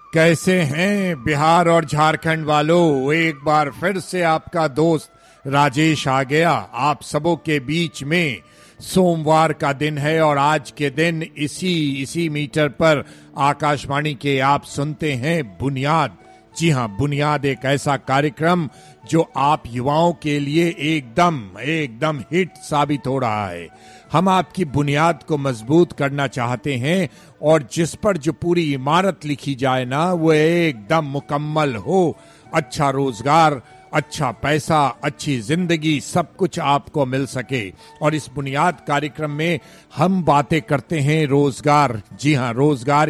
कैसे हैं बिहार और झारखंड वालों। एक बार फिर से आपका दोस्त राजेश आ गया आप सबों के बीच में। सोमवार का दिन है और आज के दिन इसी मीटर पर आकाशवाणी के आप सुनते हैं बुनियाद। जी हां, बुनियाद एक ऐसा कार्यक्रम जो आप युवाओं के लिए एकदम हिट साबित हो रहा है। हम आपकी बुनियाद को मजबूत करना चाहते हैं और जिस पर जो पूरी इमारत लिखी जाए ना, वो एकदम मुकम्मल हो। अच्छा रोजगार, अच्छा पैसा, अच्छी जिंदगी, सब कुछ आपको मिल सके। और इस बुनियाद कार्यक्रम में हम बातें करते हैं रोजगार। जी हां, रोजगार